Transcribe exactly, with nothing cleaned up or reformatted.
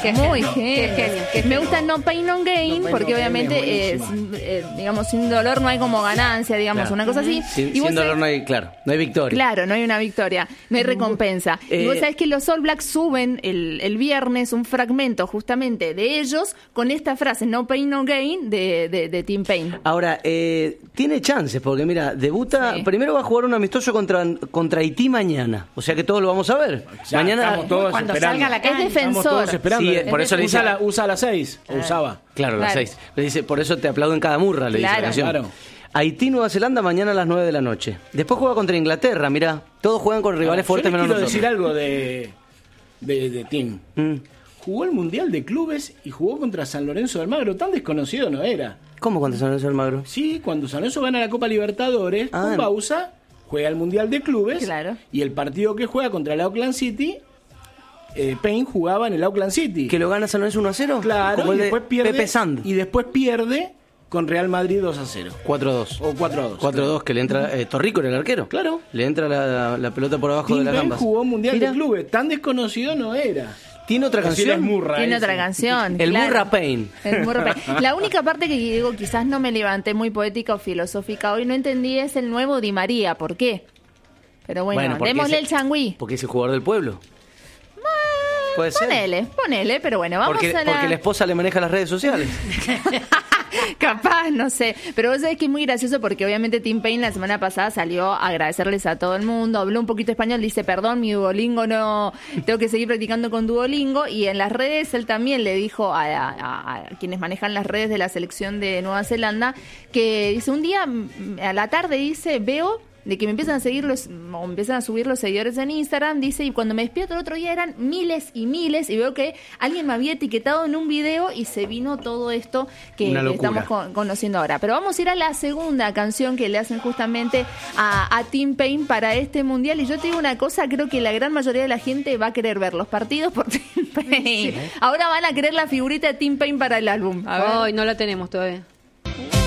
Qué Muy genio, genio. qué genio, qué Me genio. gusta No Pain No Gain, No Pain, porque No Gain obviamente, es es, buenísima. eh, digamos, sin dolor no hay como ganancia, digamos, Claro. una cosa así. Sin, Y vos sin dolor sabés- no hay, claro, no hay victoria. Claro, no hay una victoria, no hay recompensa. Eh, y vos sabés que los All Blacks suben el, el viernes un fragmento justamente de ellos con esta frase, No Pain No Gain, de, de, de Tim Payne. Ahora, eh, tiene chances, porque mira, debuta, Sí. primero va a jugar un amistoso contra, contra Haití mañana, o sea que todos lo vamos a ver. Ya, mañana estamos todos Cuando esperando. salga a la Es cancha. Estamos todos defensor. esperando. Sí, eh, por eso le usa, dice- la, usa a las seis, o usaba. Claro, las Claro. seis. Le dice, por eso te aplaudo en cada murra, le dice Claro. la canción. Claro. Haití, Nueva Zelanda, mañana a las nueve de la noche. Después juega contra Inglaterra, mirá. Todos juegan con rivales Yo fuertes les menos quiero nosotros. decir algo de, de, de Tim. Mm. Jugó el Mundial de Clubes y jugó contra San Lorenzo de Almagro. Tan desconocido no era. ¿Cómo cuando San Lorenzo del Magro? Sí, cuando San Lorenzo gana la Copa Libertadores, Ah, con no. Bausa, juega el Mundial de Clubes. Claro. Y el partido que juega contra el Auckland City, eh, Payne jugaba en el Auckland City. ¿Que lo gana San Lorenzo uno a cero? Claro, Como y el de después pierde. Pepe Sand. Y después pierde con Real Madrid dos a cero. cuatro a dos. O cuatro a dos. cuatro a dos, que le entra... Eh, Torrico era el arquero. Claro. Le entra la, la pelota por abajo Tim de las Payne gambas. jugó Mundial Mira, de Clubes. Tan desconocido no era. ¿Tiene otra Así era canción? el Murra Tiene ese. otra canción. El claro. Murra Payne. El Murra Payne. La única parte que digo, quizás no me levanté muy poética o filosófica hoy, no entendí, es el nuevo Di María. ¿Por qué? Pero bueno, porque démosle ese- el changüí. Porque es el jugador del pueblo. Puede ser. Ponele, ponele, pero bueno, vamos Porque, a la... porque la esposa le maneja las redes sociales. Capaz, no sé. Pero vos sabés que es muy gracioso porque obviamente Tim Payne la semana pasada salió a agradecerles a todo el mundo, habló un poquito español, dice, perdón, mi Duolingo no... Tengo que seguir practicando con Duolingo. Y en las redes él también le dijo a, a- a quienes manejan las redes de la selección de Nueva Zelanda que dice, un día mm, a la tarde dice, veo... de que me empiezan a seguir los, o empiezan a subir los seguidores en Instagram, dice, y cuando me despierto el otro día eran miles y miles, y veo que alguien me había etiquetado en un video y se vino todo esto que Una que locura. estamos con- conociendo ahora. Pero vamos a ir a la segunda canción que le hacen justamente a, a Tim Payne para este mundial, y yo te digo una cosa, creo que la gran mayoría de la gente va a querer ver los partidos por Tim Payne. Ahora van a querer la figurita de Tim Payne para el álbum. A ver. Ay, no la tenemos todavía.